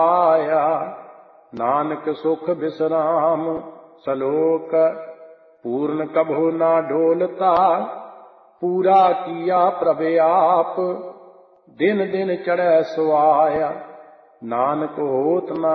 ਆਇਆ। ਨਾਨਕ ਸੁਖ ਬਿਸਰਾਮ ਸਲੋਕ ਪੂਰਨ ਕਭੋ ਨਾ ਢੋਲਤਾ। ਪੂਰਾ ਕੀਆ ਪ੍ਰਭ ਆਪ ਦਿਨ ਦਿਨ ਚੜ੍ਹੈ ਸੁਆਇਆ। ਨਾਨਕ ਹੋਤ ਨਾ